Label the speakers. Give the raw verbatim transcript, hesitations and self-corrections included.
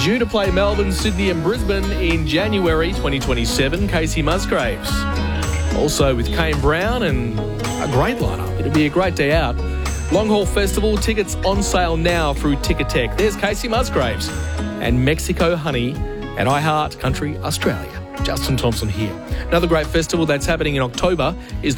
Speaker 1: Due to play Melbourne, Sydney and Brisbane in January twenty twenty-seven, Casey Musgraves. Also with Kane Brown and a great lineup. It'll be a great day out. Long Haul Festival, tickets on sale now through Ticketek. There's Casey Musgraves and Mexico Honey and iHeart Country Australia. Justin Thompson here. Another great festival that's happening in October is